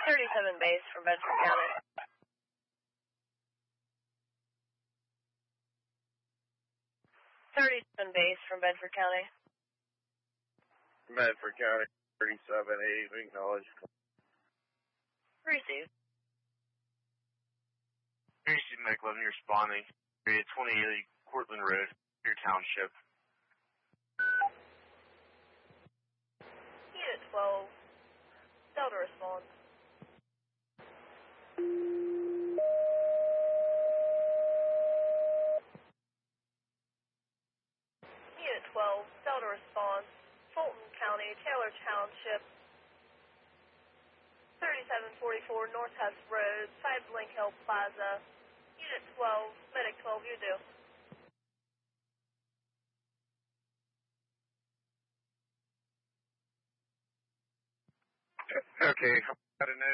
37 base from Bedford County. Base from Bedford County. Bedford County, 37A, acknowledge. Received. Received, Mike 11, you're responding. Area 2080 Cortland Road, your township. Unit 12, Delta response. Unit 12, Delta response, Fulton County, Taylor Township, 3744 North Hess Road, side Blink Hill Plaza. Unit 12, Medic 12, you do. Okay, got a note.